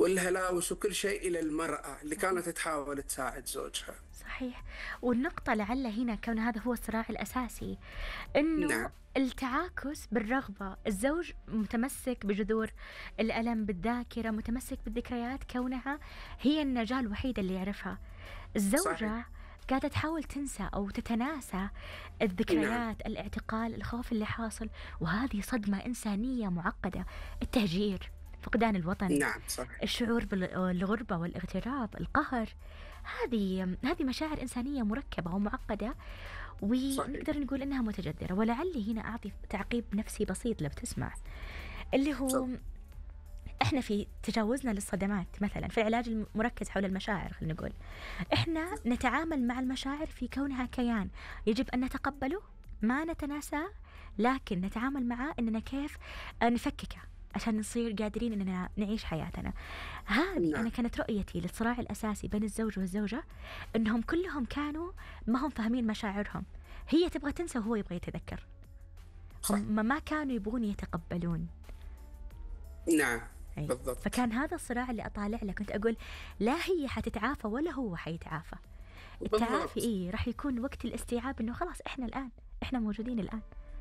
والهلاوس وكل شيء إلى المرأة اللي كانت تحاول تساعد زوجها. صحيح. والنقطة لعل هنا كون هذا هو الصراع الأساسي، إنه نعم التعاكس بالرغبة. الزوج متمسك بجذور الألم، بالذاكرة، متمسك بالذكريات كونها هي النجاة الوحيدة اللي يعرفها. صحيح. الزوجة قاعدة تحاول تنسى أو تتناسى نعم الذكريات، الاعتقال، الخوف اللي حاصل. وهذه صدمة إنسانية معقدة. التهجير، فقدان الوطن، نعم صحيح. الشعور بالغربة والاغتراب، القهر. هذه مشاعر إنسانية مركبة ومعقدة، صحيح. ونقدر نقول إنها متجذرة. ولعلي هنا أعطي تعقيب نفسي بسيط لو تسمع، اللي هو تفضل. إحنا في تجاوزنا للصدمات مثلا في العلاج المركز حول المشاعر، خلينا نقول إحنا نتعامل مع المشاعر في كونها كيان يجب أن نتقبله، ما نتناساه، لكن نتعامل معاه إننا كيف نفككه عشان نصير قادرين إننا نعيش حياتنا. هذه أنا نعم كانت رؤيتي للصراع الأساسي بين الزوج والزوجة، إنهم كلهم كانوا ما هم فاهمين مشاعرهم. هي تبغى تنسى وهو يبغى يتذكر. صح. هم ما كانوا يبغون يتقبلون. نعم أي. بالضبط. فكان هذا الصراع اللي أطالع له، كنت أقول لا هي حتتعافى ولا هو حيتعافى. التعافي بالضبط. إيه راح يكون وقت الاستيعاب، إنه خلاص إحنا الآن، إحنا موجودين الآن.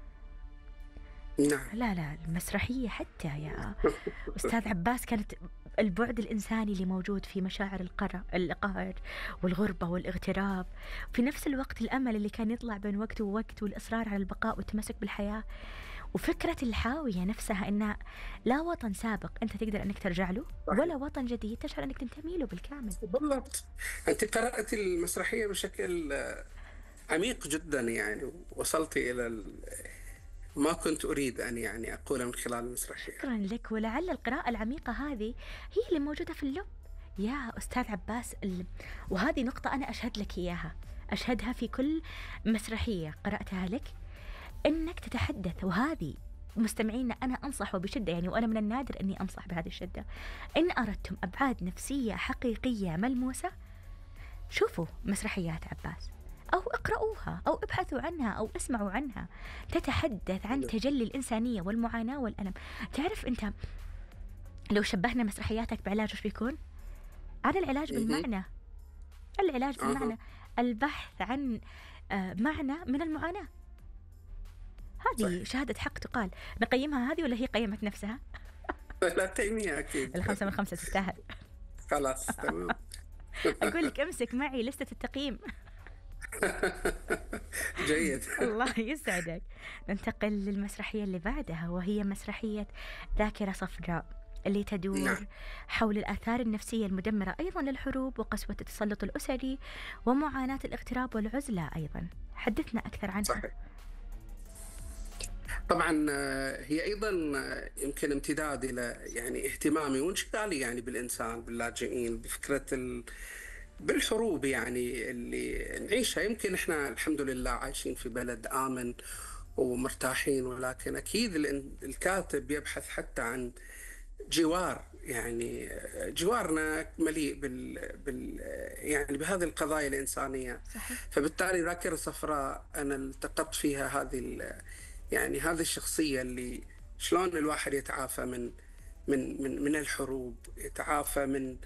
نعم. لا لا، المسرحية حتى يا أستاذ عباس كانت البعد الإنساني اللي موجود في مشاعر القهر والغربة والاغتراب، في نفس الوقت الأمل اللي كان يطلع بين وقت ووقت، والإصرار على البقاء والتمسك بالحياة. وفكرة الحاوية نفسها، إن لا وطن سابق أنت تقدر أنك ترجع له، ولا صحيح. وطن جديد تشعر أنك تنتمي له بالكامل. بالضبط. أنت قرأت المسرحية بشكل عميق جدا، يعني وصلت إلى ما كنت أريد أن يعني أقوله من خلال المسرحية. شكرا لك. ولعل القراءة العميقة هذه هي اللي موجودة في اللب يا أستاذ عباس. وهذه نقطة أنا أشهد لك إياها، أشهدها في كل مسرحية قرأتها لك، إنك تتحدث. وهذه مستمعينا أنا أنصح وبشدة، يعني وأنا من النادر أني أنصح بهذه الشدة، إن أردتم أبعاد نفسية حقيقية ملموسة شوفوا مسرحيات عباس، أو اقرأوها، أو ابحثوا عنها، أو اسمعوا عنها. تتحدث عن تجلي الإنسانية والمعاناة والألم. تعرف أنت لو شبهنا مسرحياتك بعلاج وش بيكون؟ عن العلاج مهم. بالمعنى، العلاج أها. بالمعنى، البحث عن معنى من المعاناة. هذه صحيح. شهادة حق تقال. نقيمها هذه ولا هي قيمت نفسها؟ لا تيمية أكيد. الخمسة من خمسة تستاهل. خلاص تمام. أقول لك امسك معي لستة التقييم. جيد. الله يسعدك. ننتقل للمسرحية اللي بعدها، وهي مسرحية ذاكرة صفراء، اللي نعم تدور حول الآثار النفسية المدمرة أيضا للحروب وقسوة التسلط الأسري ومعاناة الاغتراب والعزلة أيضا. حدثنا أكثر عنها. صحيح. طبعا هي أيضا يمكن امتداد إلى يعني اهتمامي وانشغالي يعني بالإنسان باللاجئين، بفكرة بالحروب يعني اللي نعيشها. يمكن احنا الحمد لله عايشين في بلد آمن ومرتاحين، ولكن أكيد الكاتب يبحث حتى عن جوار، يعني جوارنا مليء يعني بهذه القضايا الإنسانية. صحيح. فبالتالي ذاكرة صفراء أنا التقطت فيها يعني هذه الشخصية اللي شلون الواحد يتعافى من الحروب، يتعافى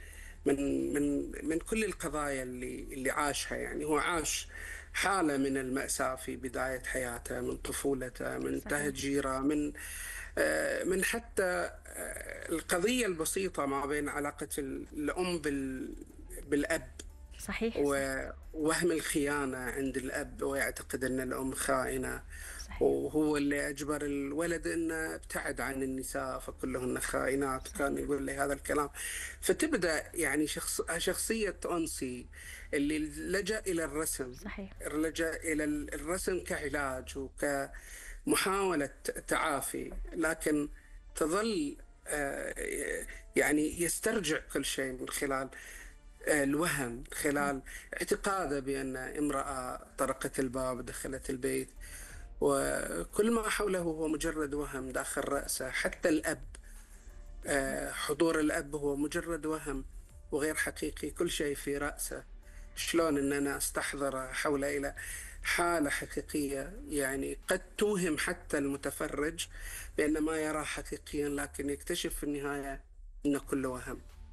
من كل القضايا اللي عاشها. يعني هو عاش حالة من المأساة في بداية حياته، من طفولته، من صحيح. تهجيره، من حتى القضية البسيطة ما بين علاقة الأم بالأب، صحيح. ووهم الخيانة عند الأب ويعتقد أن الأم خائنة، صحيح. وهو اللي أجبر الولد أنه ابتعد عن النساء فكلهن خائنات، وكان صحيح. يقول لي هذا الكلام. فتبدأ يعني شخصية أنسي اللي لجأ إلى الرسم، صحيح. لجأ إلى الرسم كعلاج وكمحاولة تعافي، لكن تظل يعني يسترجع كل شيء من خلال الوهم، خلال اعتقاده بأن امرأة طرقت الباب ودخلت البيت، وكل ما حوله هو مجرد وهم داخل رأسه. حتى الأب، حضور الأب هو مجرد وهم وغير حقيقي، كل شيء في رأسه. شلون أن أنا أستحضر حول إلى حالة حقيقية، يعني قد توهم حتى المتفرج بأن ما يراه حقيقيا، لكن يكتشف في النهاية أنه كله وهم.